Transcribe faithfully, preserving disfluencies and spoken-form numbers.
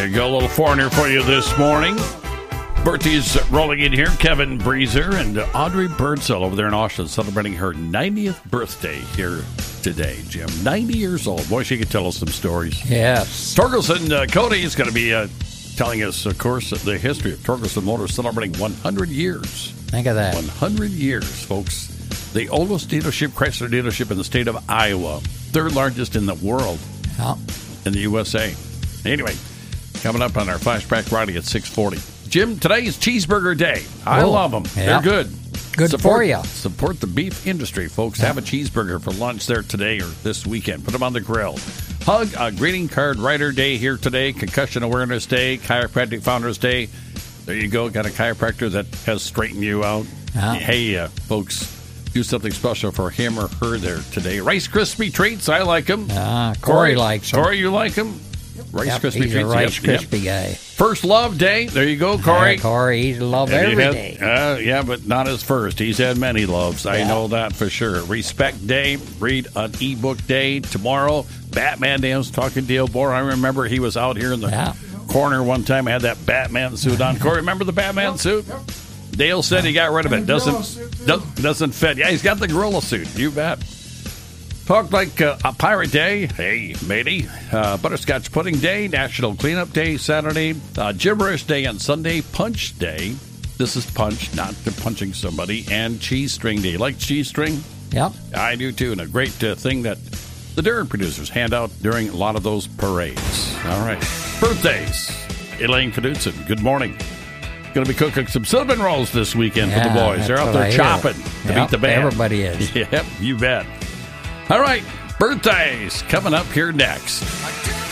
There you go, a little foreigner for you this morning. Birthday's rolling in here. Kevin Breezer and Audrey Birdsell over there in Austin celebrating her ninetieth birthday here today, Jim. ninety years old. Boy, she could tell us some stories. Yes. Torkelson uh, Cody is going to be uh, telling us, of course, the history of Torkelson Motors celebrating one hundred years. Think of that. one hundred years, folks. The oldest dealership, Chrysler dealership in the state of Iowa. Third largest in the world. Yeah. In the U S A. Anyway, coming up on our Flashback Friday at six forty. Jim, today is Cheeseburger Day. I oh, love them. Yeah. They're good. Good support, for you. Support the beef industry, folks. Yeah. Have a cheeseburger for lunch there today or this weekend. Put them on the grill. Hug a greeting card writer day here today. Concussion Awareness Day. Chiropractic Founders Day. There you go. Got a chiropractor that has straightened you out. Yeah. Hey, uh, folks, do something special for him or her there today. Rice Krispie treats. I like them. Uh, Corey, Corey likes them. Corey, you like them? Rice yep, Krispie he's treats. a Rice yep, Krispie yep. guy. First Love Day. There you go, Corey. Uh, Corey, he's love And every had, day. Uh, yeah, but not his first. He's had many loves. I Yeah. know that for sure. Respect Day. Read an ebook day tomorrow. Batman Day. I was talking to Dale Bohr. I remember he was out here in the Yeah. corner one time. Had that Batman suit on. Corey, remember the Batman suit? Dale said he got rid of it. Doesn't doesn't, doesn't fit. Yeah, he's got the gorilla suit. You bet. Talk like uh, a pirate day. Hey, matey. Uh, Butterscotch Pudding Day. National Cleanup Day Saturday. Uh, Gibberish Day on Sunday. Punch Day. This is punch, not to punching somebody. And Cheese String Day. Like cheese string? Yep. I do too. And a great uh, thing that the dairy producers hand out during a lot of those parades. All right. Birthdays. Elaine Knudsen. Good morning. Going to be cooking some cinnamon rolls this weekend Yeah, for the boys. They're that's out what there I hear. chopping to Yep, beat the band. everybody is. Yep, you bet. All right, birthdays coming up here next.